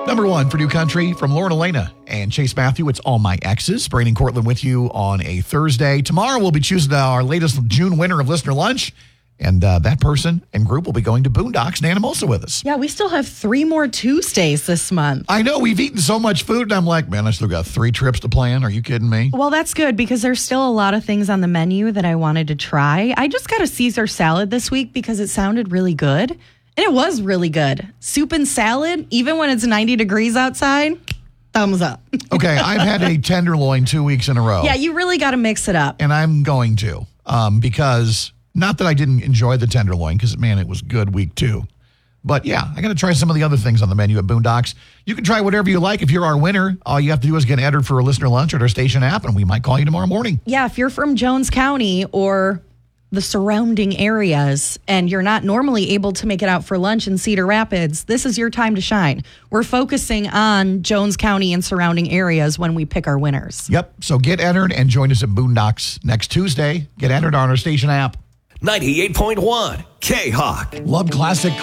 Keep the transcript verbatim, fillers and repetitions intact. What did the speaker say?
Number one for New Country from Lauren Elena and Chase Matthew. It's All My Exes. Brandon Cortland with you on a Thursday. Tomorrow we'll be choosing our latest June winner of Listener Lunch. And uh, that person and group will be going to Boondocks in Anamosa with us. Yeah, we still have three more Tuesdays this month. I know. We've eaten so much food, and I'm like, man, I still got three trips to plan. Are you kidding me? Well, that's good because there's still a lot of things on the menu that I wanted to try. I just got a Caesar salad this week because it sounded really good. And it was really good. Soup and salad, even when it's ninety degrees outside, thumbs up. Okay, I've had a tenderloin two weeks in a row. Yeah, you really got to mix it up. And I'm going to um, because... Not that I didn't enjoy the tenderloin, because, man, it was good week two. But, yeah, I got to try some of the other things on the menu at Boondocks. You can try whatever you like. If you're our winner, all you have to do is get entered for a listener lunch at our station app, and we might call you tomorrow morning. Yeah, if you're from Jones County or the surrounding areas and you're not normally able to make it out for lunch in Cedar Rapids, this is your time to shine. We're focusing on Jones County and surrounding areas when we pick our winners. Yep, so get entered and join us at Boondocks next Tuesday. Get entered on our station app. ninety-eight point one K-Hawk. Love classic